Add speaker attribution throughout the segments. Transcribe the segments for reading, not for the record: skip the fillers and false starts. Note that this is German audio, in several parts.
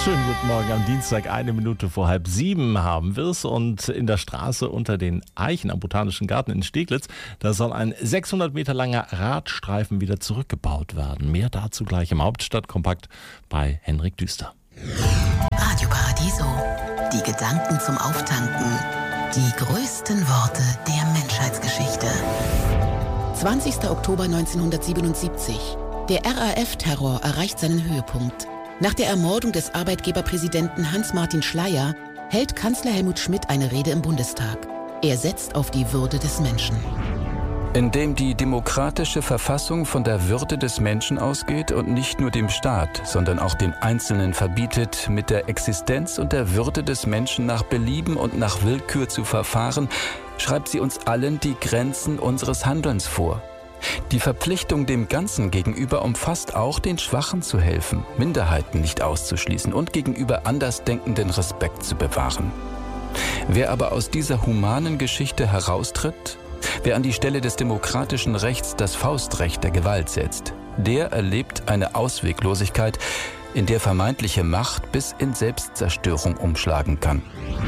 Speaker 1: Schönen guten Morgen am Dienstag, 6:01 haben wir es. Und in der Straße unter den Eichen am Botanischen Garten in Steglitz, da soll ein 600 Meter langer Radstreifen wieder zurückgebaut werden. Mehr dazu gleich im Hauptstadtkompakt bei Henrik Düster.
Speaker 2: Radio Paradiso, die Gedanken zum Auftanken, die größten Worte der Menschheitsgeschichte. 20. Oktober 1977. Der RAF-Terror erreicht seinen Höhepunkt. Nach der Ermordung des Arbeitgeberpräsidenten Hans-Martin Schleyer hält Kanzler Helmut Schmidt eine Rede im Bundestag. Er setzt auf die Würde des Menschen.
Speaker 3: Indem die demokratische Verfassung von der Würde des Menschen ausgeht und nicht nur dem Staat, sondern auch dem Einzelnen verbietet, mit der Existenz und der Würde des Menschen nach Belieben und nach Willkür zu verfahren, schreibt sie uns allen die Grenzen unseres Handelns vor. Die Verpflichtung dem Ganzen gegenüber umfasst auch, den Schwachen zu helfen, Minderheiten nicht auszuschließen und gegenüber Andersdenkenden Respekt zu bewahren. Wer aber aus dieser humanen Geschichte heraustritt, wer an die Stelle des demokratischen Rechts das Faustrecht der Gewalt setzt, der erlebt eine Ausweglosigkeit, in der vermeintliche Macht bis in Selbstzerstörung umschlagen kann.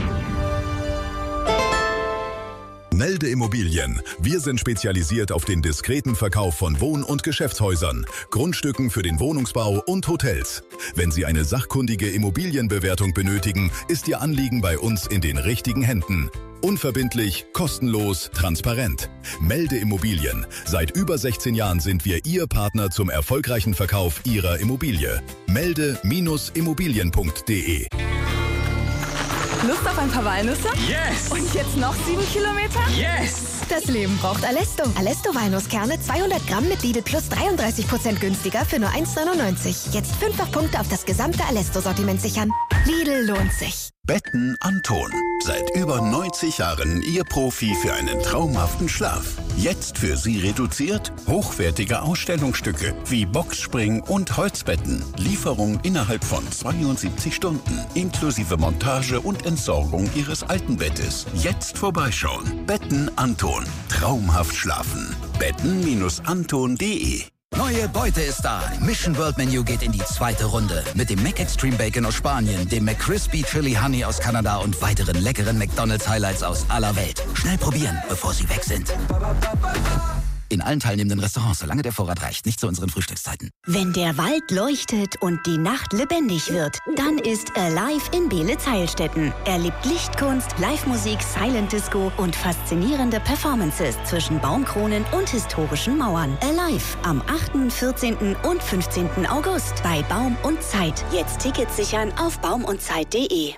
Speaker 4: Melde Immobilien. Wir sind spezialisiert auf den diskreten Verkauf von Wohn- und Geschäftshäusern, Grundstücken für den Wohnungsbau und Hotels. Wenn Sie eine sachkundige Immobilienbewertung benötigen, ist Ihr Anliegen bei uns in den richtigen Händen. Unverbindlich, kostenlos, transparent. Melde Immobilien. Seit über 16 Jahren sind wir Ihr Partner zum erfolgreichen Verkauf Ihrer Immobilie. Melde-immobilien.de.
Speaker 5: Lust auf ein paar Walnüsse?
Speaker 6: Yes!
Speaker 5: Und jetzt noch 7 Kilometer?
Speaker 6: Yes!
Speaker 7: Das Leben braucht Alesto. Alesto Walnusskerne 200 Gramm mit Lidl Plus 33% günstiger für nur 1,99. Jetzt 5 Punkte auf das gesamte Alesto-Sortiment sichern. Lidl lohnt sich.
Speaker 8: Betten Anton. Seit über 90 Jahren Ihr Profi für einen traumhaften Schlaf. Jetzt für Sie reduziert hochwertige Ausstellungsstücke wie Boxspring und Holzbetten. Lieferung innerhalb von 72 Stunden. Inklusive Montage und Entsorgung Ihres alten Bettes. Jetzt vorbeischauen. Betten Anton. Traumhaft schlafen. Betten-anton.de.
Speaker 9: Neue Beute ist da. Mission World Menu geht in die zweite Runde. Mit dem McExtreme Bacon aus Spanien, dem McCrispy Chili Honey aus Kanada und weiteren leckeren McDonald's Highlights aus aller Welt. Schnell probieren, bevor sie weg sind. In allen teilnehmenden Restaurants, solange der Vorrat reicht. Nicht zu unseren Frühstückszeiten.
Speaker 7: Wenn der Wald leuchtet und die Nacht lebendig wird, dann ist Alive in Beelitz-Heilstätten. Erlebt Lichtkunst, Live-Musik, Silent Disco und faszinierende Performances zwischen Baumkronen und historischen Mauern. Alive am 8., 14. und 15. August bei Baum und Zeit. Jetzt Tickets sichern auf baumundzeit.de.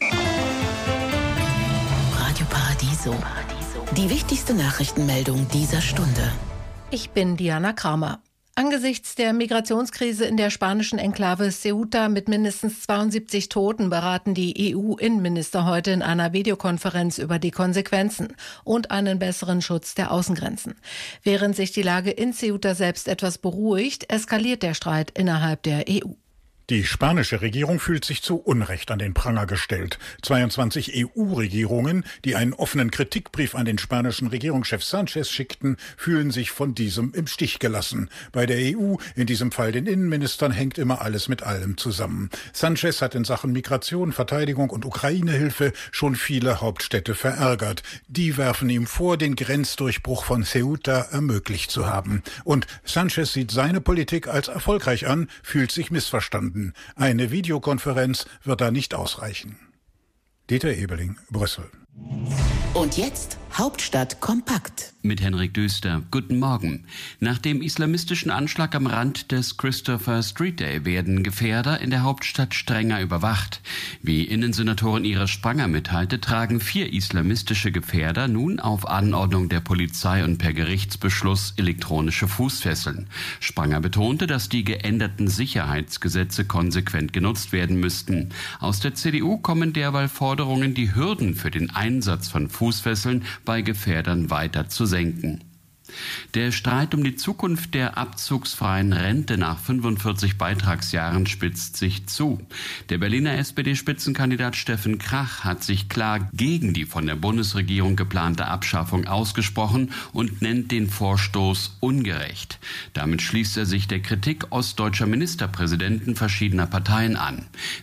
Speaker 2: Radio Paradiso. Die wichtigste Nachrichtenmeldung dieser Stunde.
Speaker 10: Ich bin Diana Kramer. Angesichts der Migrationskrise in der spanischen Enklave Ceuta mit mindestens 72 Toten beraten die EU-Innenminister heute in einer Videokonferenz über die Konsequenzen und einen besseren Schutz der Außengrenzen. Während sich die Lage in Ceuta selbst etwas beruhigt, eskaliert der Streit innerhalb der EU.
Speaker 11: Die spanische Regierung fühlt sich zu Unrecht an den Pranger gestellt. 22 EU-Regierungen, die einen offenen Kritikbrief an den spanischen Regierungschef Sánchez schickten, fühlen sich von diesem im Stich gelassen. Bei der EU, in diesem Fall den Innenministern, hängt immer alles mit allem zusammen. Sánchez hat in Sachen Migration, Verteidigung und Ukraine-Hilfe schon viele Hauptstädte verärgert. Die werfen ihm vor, den Grenzdurchbruch von Ceuta ermöglicht zu haben. Und Sánchez sieht seine Politik als erfolgreich an, fühlt sich missverstanden. Eine Videokonferenz wird da nicht ausreichen. Dieter Ebeling, Brüssel.
Speaker 2: Und jetzt Hauptstadt kompakt.
Speaker 12: Mit Henrik Düster. Guten Morgen. Nach dem islamistischen Anschlag am Rand des Christopher Street Day werden Gefährder in der Hauptstadt strenger überwacht. Wie Innensenatorin Iris Spranger mitteilte, tragen 4 islamistische Gefährder nun auf Anordnung der Polizei und per Gerichtsbeschluss elektronische Fußfesseln. Spranger betonte, dass die geänderten Sicherheitsgesetze konsequent genutzt werden müssten. Aus der CDU kommen derweil Forderungen, die Hürden für den Einsatz von Fußfesseln bei Gefährdern weiter zu senken. Der Streit um die Zukunft der abzugsfreien Rente nach 45 Beitragsjahren spitzt sich zu. Der Berliner SPD-Spitzenkandidat Steffen Krach hat sich klar gegen die von der Bundesregierung geplante Abschaffung ausgesprochen und nennt den Vorstoß ungerecht. Damit schließt er sich der Kritik ostdeutscher Ministerpräsidenten verschiedener Parteien an.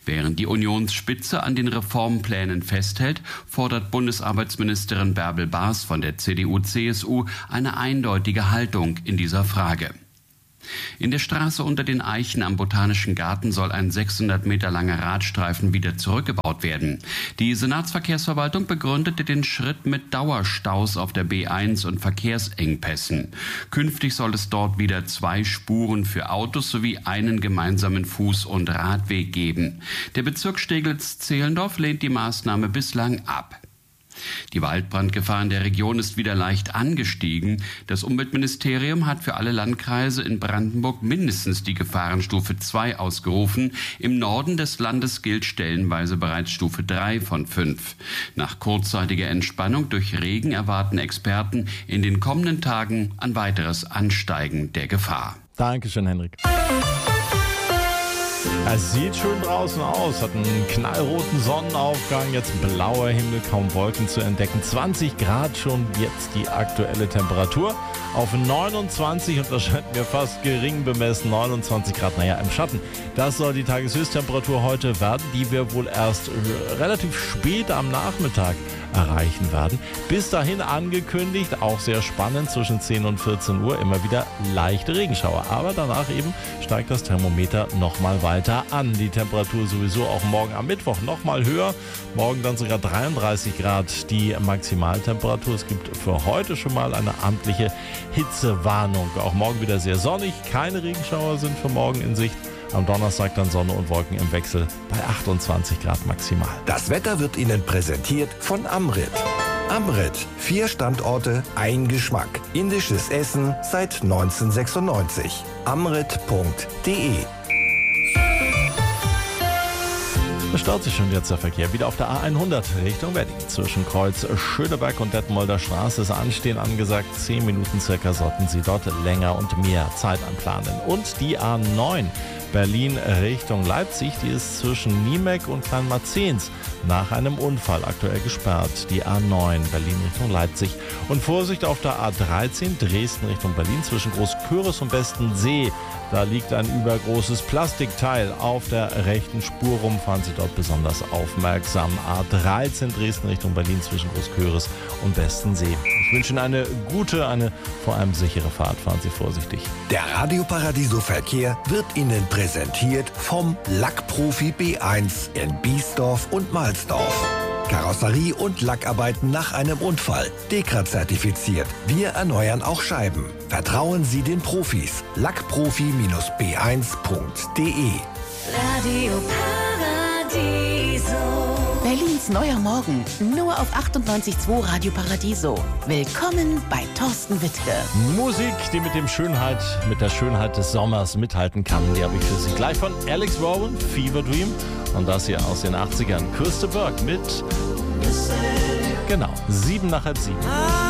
Speaker 12: Während die Unionsspitze an den Reformplänen festhält, fordert Bundesarbeitsministerin Bärbel Baas von der CDU-CSU eine eindeutige Haltung in dieser Frage. In der Straße unter den Eichen am Botanischen Garten soll ein 600 Meter langer Radstreifen wieder zurückgebaut werden. Die Senatsverkehrsverwaltung begründete den Schritt mit Dauerstaus auf der B1 und Verkehrsengpässen. Künftig soll es dort wieder 2 Spuren für Autos sowie einen gemeinsamen Fuß- und Radweg geben. Der Bezirk Steglitz-Zehlendorf lehnt die Maßnahme bislang ab. Die Waldbrandgefahr in der Region ist wieder leicht angestiegen. Das Umweltministerium hat für alle Landkreise in Brandenburg mindestens die Gefahrenstufe 2 ausgerufen. Im Norden des Landes gilt stellenweise bereits Stufe 3 von 5. Nach kurzzeitiger Entspannung durch Regen erwarten Experten in den kommenden Tagen ein weiteres Ansteigen der Gefahr.
Speaker 1: Dankeschön, Henrik. Es sieht schön draußen aus, hat einen knallroten Sonnenaufgang, jetzt blauer Himmel, kaum Wolken zu entdecken. 20 Grad schon jetzt die aktuelle Temperatur. Auf 29, und das scheint mir fast gering bemessen, 29 Grad, im Schatten. Das soll die Tageshöchsttemperatur heute werden, die wir wohl erst relativ spät am Nachmittag erreichen werden. Bis dahin angekündigt, auch sehr spannend, zwischen 10 und 14 Uhr immer wieder leichte Regenschauer. Aber danach eben steigt das Thermometer nochmal weiter an. Die Temperatur sowieso auch morgen am Mittwoch nochmal höher. Morgen dann sogar 33 Grad die Maximaltemperatur. Es gibt für heute schon mal eine amtliche Hitzewarnung. Auch morgen wieder sehr sonnig. Keine Regenschauer sind für morgen in Sicht. Am Donnerstag dann Sonne und Wolken im Wechsel bei 28 Grad maximal.
Speaker 6: Das Wetter wird Ihnen präsentiert von Amrit. Amrit, 4 Standorte, ein Geschmack. Indisches Essen seit 1996. amrit.de.
Speaker 1: Es staut sich schon jetzt der Verkehr wieder auf der A100 Richtung Wedding. Zwischen Kreuz Schöneberg und Detmolder Straße ist Anstehen angesagt. 10 Minuten circa sollten Sie dort länger und mehr Zeit anplanen. Und die A9 Berlin Richtung Leipzig, die ist zwischen Niemek und Kleinmarzens nach einem Unfall aktuell gesperrt. Die A9 Berlin Richtung Leipzig. Und Vorsicht auf der A13 Dresden Richtung Berlin zwischen Großköris und Bestensee. Da liegt ein übergroßes Plastikteil auf der rechten Spur rum. Fahren Sie dort besonders aufmerksam. A13 Dresden Richtung Berlin zwischen Großköris und Bestensee. Ich wünsche Ihnen eine gute, eine vor allem sichere Fahrt. Fahren Sie vorsichtig.
Speaker 6: Der Radio Paradiso Verkehr wird Ihnen präsentiert vom Lackprofi B1 in Biesdorf und Mahlsdorf. Karosserie und Lackarbeiten nach einem Unfall. DEKRA-zertifiziert. Wir erneuern auch Scheiben. Vertrauen Sie den Profis. Lackprofi-b1.de.
Speaker 2: Radio Paradiso. Berlins neuer Morgen. Nur auf 98.2 Radio Paradiso. Willkommen bei Thorsten Wittke.
Speaker 1: Musik, die mit der Schönheit des Sommers mithalten kann. Die habe ich für Sie gleich von Alex Rowan, Fever Dream. Und das hier aus den 80ern. Kirsten Berg mit 7 nach halb 7.